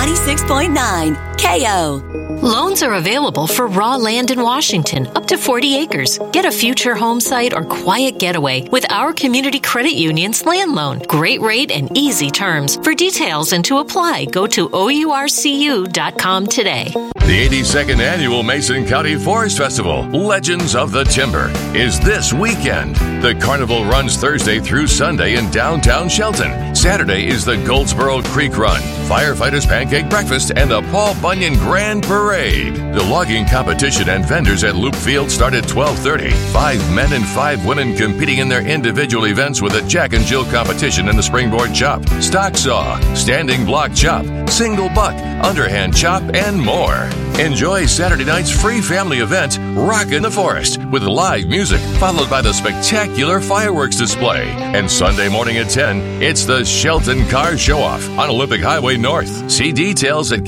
96.9 KO. Loans are available for raw land in Washington, up to 40 acres. Get a future home site or quiet getaway with our Community Credit Union's land loan. Great rate and easy terms. For details and to apply, go to OURCU.com today. The 82nd Annual Mason County Forest Festival, Legends of the Timber, is this weekend. The carnival runs Thursday through Sunday in downtown Shelton. Saturday is the Goldsboro Creek Run, Firefighters Pancake Breakfast, and the Paul Bunyan Grand Parade. The logging competition and vendors at Loop Field start at 12:30. 5 men and 5 women competing in their individual events with a Jack and Jill competition in the springboard chop, stock saw, standing block chop, single buck, underhand chop, and more. Enjoy Saturday night's free family event, Rock in the Forest, with live music followed by the spectacular fireworks display. And Sunday morning at 10, it's the Shelton Car Show-Off on Olympic Highway North. See details at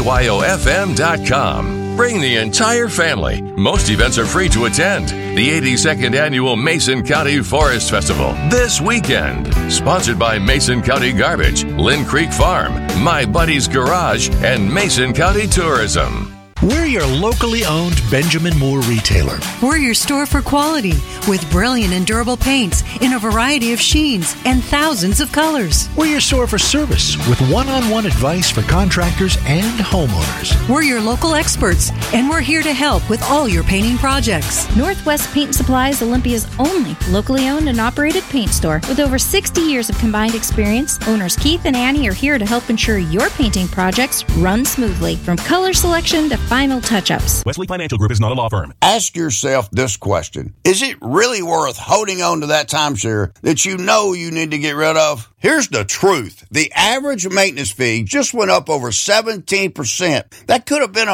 KAYOFM.com. Bring the entire family. Most events are free to attend. The 82nd Annual Mason County Forest Festival this weekend. Sponsored by Mason County Garbage, Lynn Creek Farm, My Buddy's Garage, and Mason County Tourism. We're your locally owned Benjamin Moore retailer. We're your store for quality with brilliant and durable paints in a variety of sheens and thousands of colors. We're your store for service with one-on-one advice for contractors and homeowners. We're your local experts, and we're here to help with all your painting projects. Northwest Paint Supply is Olympia's only locally owned and operated paint store. With over 60 years of combined experience, owners Keith and Annie are here to help ensure your painting projects run smoothly, from color selection to final touch-ups. Wesley Financial Group is not a law firm. Ask yourself this question. Is it really worth holding on to that timeshare that you know you need to get rid of? Here's the truth. The average maintenance fee just went up over 17%. That could have been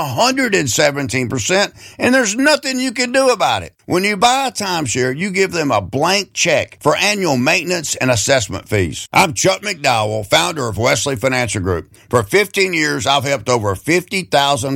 117%, and there's nothing you can do about it. When you buy a timeshare, you give them a blank check for annual maintenance and assessment fees. I'm Chuck McDowell, founder of Wesley Financial Group. For 15 years, I've helped over 50,000